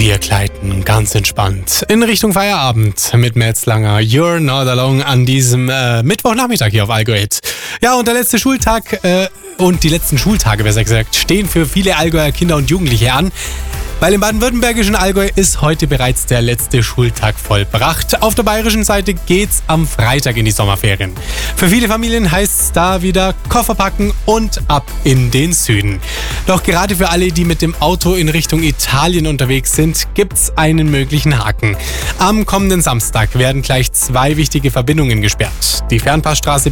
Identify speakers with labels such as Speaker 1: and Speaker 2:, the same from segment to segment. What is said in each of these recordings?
Speaker 1: Wir gleiten ganz entspannt in Richtung Feierabend mit Mads Langer. You're not alone an diesem Mittwochnachmittag hier auf Allgäu. Ja, und der letzte Schultag und die letzten Schultage, besser gesagt, stehen für viele Allgäuer Kinder und Jugendliche an. Weil im baden-württembergischen Allgäu ist heute bereits der letzte Schultag vollbracht. Auf der bayerischen Seite geht's am Freitag in die Sommerferien. Für viele Familien heißt es da wieder Koffer packen und ab in den Süden. Doch gerade für alle, die mit dem Auto in Richtung Italien unterwegs sind, gibt's einen möglichen Haken. Am kommenden Samstag werden gleich 2 wichtige Verbindungen gesperrt. Die Fernpassstraße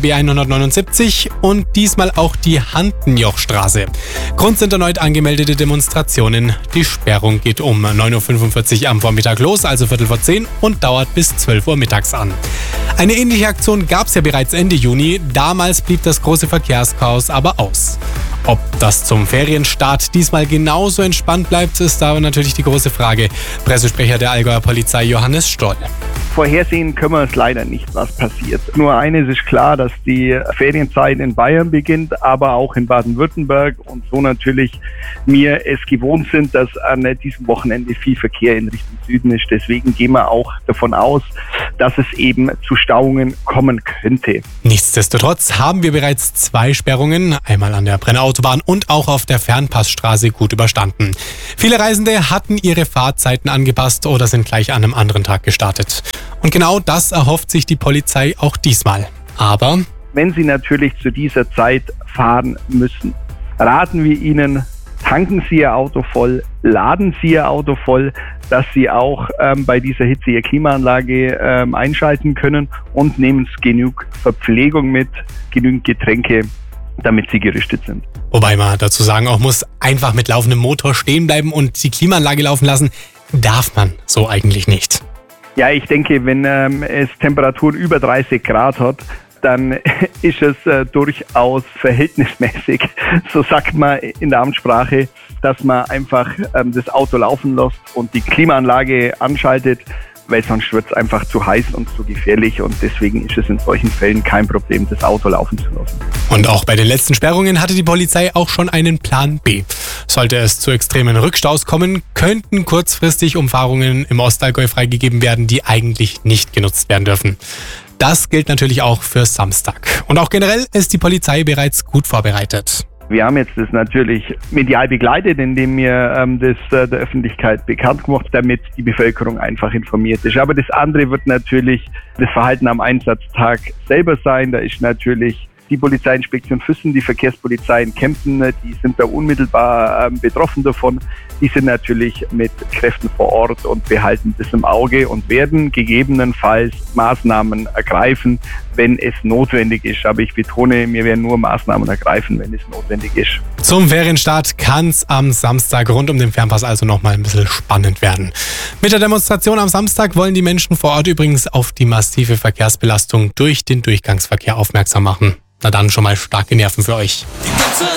Speaker 1: B179 und diesmal auch die Hantenjochstraße. Grund sind erneut angemeldete Demonstrationen. Die Sperrung geht um 9.45 Uhr am Vormittag los, also 9:45 und dauert bis 12 Uhr mittags an. Eine ähnliche Aktion gab es ja bereits Ende Juni. Damals blieb das große Verkehrschaos aber aus. Ob das zum Ferienstart diesmal genauso entspannt bleibt, ist aber natürlich die große Frage. Pressesprecher der Allgäuer Polizei Johannes Stoll.
Speaker 2: Vorhersehen können wir es leider nicht, was passiert. Nur eines ist klar, dass die Ferienzeit in Bayern beginnt, aber auch in Baden-Württemberg und so natürlich wir es gewohnt sind, dass an diesem Wochenende viel Verkehr in Richtung Süden ist. Deswegen gehen wir auch davon aus, dass es eben zu Stauungen kommen könnte.
Speaker 1: Nichtsdestotrotz haben wir bereits 2 Sperrungen, einmal an der Brenner Autobahn und auch auf der Fernpassstraße gut überstanden. Viele Reisende hatten ihre Fahrzeiten angepasst oder sind gleich an einem anderen Tag gestartet. Und genau das erhofft sich die Polizei auch diesmal. Aber
Speaker 2: wenn Sie natürlich zu dieser Zeit fahren müssen, raten wir Ihnen, tanken Sie Ihr Auto voll, laden Sie Ihr Auto voll, dass Sie auch bei dieser Hitze Ihre Klimaanlage einschalten können und nehmen Sie genug Verpflegung mit, genügend Getränke, damit Sie gerüstet sind.
Speaker 1: Wobei man dazu sagen auch muss, einfach mit laufendem Motor stehen bleiben und die Klimaanlage laufen lassen, darf man so eigentlich nicht.
Speaker 2: Ja, ich denke, wenn es Temperaturen über 30 Grad hat, dann ist es durchaus verhältnismäßig, so sagt man in der Amtssprache, dass man einfach das Auto laufen lässt und die Klimaanlage anschaltet, weil sonst wird es einfach zu heiß und zu gefährlich und deswegen ist es in solchen Fällen kein Problem, das Auto laufen zu lassen.
Speaker 1: Und auch bei den letzten Sperrungen hatte die Polizei auch schon einen Plan B. Sollte es zu extremen Rückstaus kommen, könnten kurzfristig Umfahrungen im Ostallgäu freigegeben werden, die eigentlich nicht genutzt werden dürfen. Das gilt natürlich auch für Samstag. Und auch generell ist die Polizei bereits gut vorbereitet.
Speaker 2: Wir haben jetzt das natürlich medial begleitet, indem wir das der Öffentlichkeit bekannt gemacht, damit die Bevölkerung einfach informiert ist. Aber das andere wird natürlich das Verhalten am Einsatztag selber sein. Da ist natürlich die Polizeiinspektion Füssen, die Verkehrspolizei in Kempten, die sind da unmittelbar betroffen davon. Die sind natürlich mit Kräften vor Ort und behalten das im Auge und werden gegebenenfalls Maßnahmen ergreifen, wenn es notwendig ist. Aber ich betone, wir werden nur Maßnahmen ergreifen, wenn es notwendig ist.
Speaker 1: Zum Ferienstart kann es am Samstag rund um den Fernpass also nochmal ein bisschen spannend werden. Mit der Demonstration am Samstag wollen die Menschen vor Ort übrigens auf die massive Verkehrsbelastung durch den Durchgangsverkehr aufmerksam machen. Na dann schon mal starke Nerven für euch.